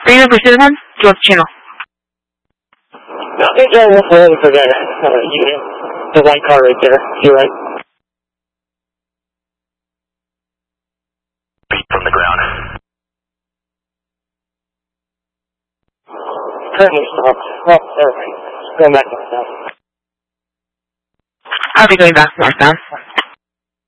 Are you pursuing him? George Channel. No, we'll forward for that. The white car right there. You're right. Feet from the ground. Currently stopped. Oh, perfect. Going back northbound. I'll be going back northbound.